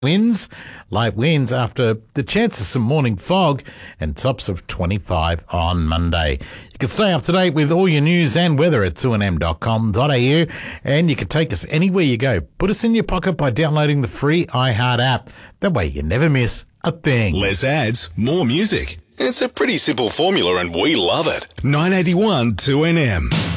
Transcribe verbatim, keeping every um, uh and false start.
winds, light winds after the chance of some morning fog, and tops of twenty-five on Monday. You can stay up to date with all your news and weather at two n m dot com dot a u, and you can take us anywhere you go. Put us in your pocket by downloading the free iHeart app. That way you never miss a thing. Less ads, more music. It's a pretty simple formula and we love it. nine eighty-one two N M.